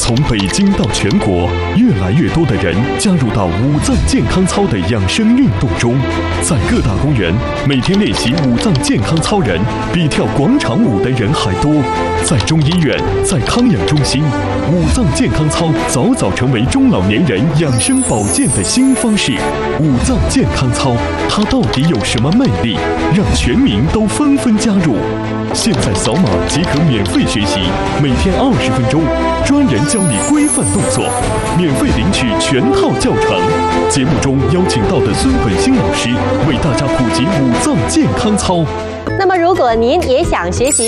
从北京到全国，越来越多的人加入到五脏健康操的养生运动中。在各大公园，每天练习五脏健康操人比跳广场舞的人还多。在中医院，在康养中心，五脏健康操早早成为中老年人养生保健的新方式。五脏健康操，它到底有什么魅力，让全民都纷纷加入？现在扫码即可免费学习，每天20分钟，专人教你规范动作，免费领取全套教程。节目中邀请到的孙本新老师为大家普及五脏健康操。 那么，如果您也想学习